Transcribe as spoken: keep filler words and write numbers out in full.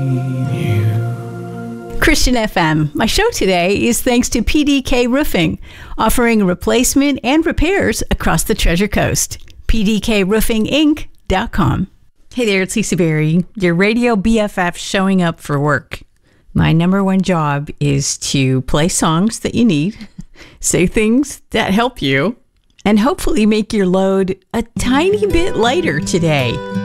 Christian F M. My show today is thanks to P D K Roofing, offering replacement and repairs across the Treasure Coast. P D K roofing inc dot com. Hey there, it's Lisa Berry, your radio B F F showing up for work. My number one job is to play songs that you need, say things that help you, and hopefully make your load a tiny bit lighter today.